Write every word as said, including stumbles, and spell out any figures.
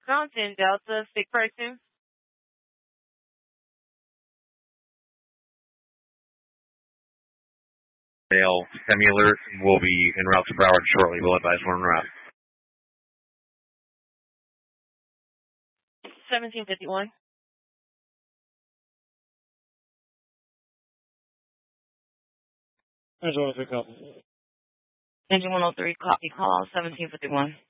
Mountain Delta, sick person. Dale, semi-alert, will be en route to Broward shortly. We'll advise when en route. seventeen fifty-one. Engine one oh three, copy. Engine one oh three, copy, call seventeen fifty-one.